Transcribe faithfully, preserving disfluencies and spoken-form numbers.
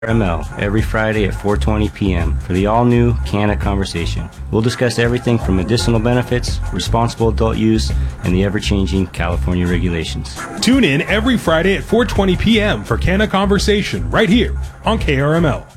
M L every Friday at four twenty p.m. for the all-new Canna Conversation. We'll discuss everything from medicinal benefits, responsible adult use, and the ever-changing California regulations. Tune in every Friday at four twenty p.m. for Canna Conversation right here on K R M L.